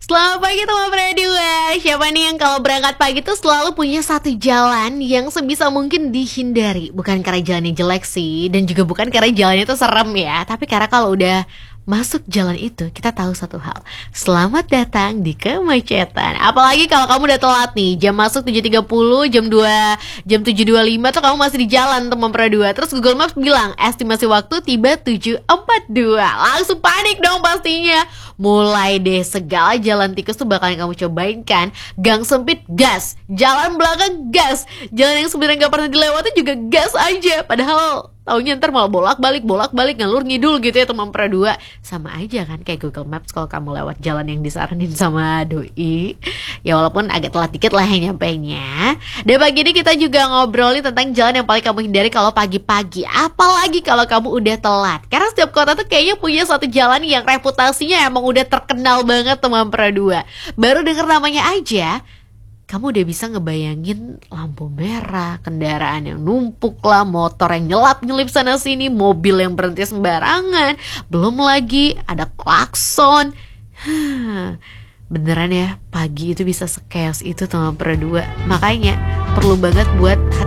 Selamat pagi teman berdua. Siapa nih yang kalau berangkat pagi tuh selalu punya satu jalan yang sebisa mungkin dihindari. Bukan karena jalannya jelek sih, dan juga bukan karena jalannya tuh serem ya. Tapi karena kalau udah masuk jalan itu, kita tahu satu hal. Selamat datang di kemacetan. Apalagi kalau kamu udah telat nih, jam masuk 7.30, jam 7.25 tuh kamu masih di jalan teman berdua. Terus Google Maps bilang estimasi waktu tiba 7.42. Langsung panik dong pastinya. Mulai deh segala jalan tikus tuh bakalan kamu cobain kan. Gang sempit gas, jalan belakang gas, jalan yang sebenarnya gak pernah dilewati juga gas aja. Padahal taunya ntar malah bolak-balik ngalur ngidul gitu ya teman berdua. Sama aja kan kayak Google Maps kalau kamu lewat jalan yang disaranin sama doi. Ya walaupun agak telat dikit lah yang nyampainya. Dan pagi ini kita juga ngobrolin tentang jalan yang paling kamu hindari kalau pagi-pagi. Apalagi kalau kamu udah telat. Karena setiap kota tuh kayaknya punya satu jalan yang reputasinya emang udah terkenal banget teman berdua. Baru denger namanya aja kamu udah bisa ngebayangin lampu merah, kendaraan yang numpuk lah, motor yang nyelap-nyelip sana-sini, mobil yang berhenti sembarangan. Belum lagi ada klakson. Beneran ya, pagi itu bisa se-chaos itu teman berdua. Makanya perlu banget buat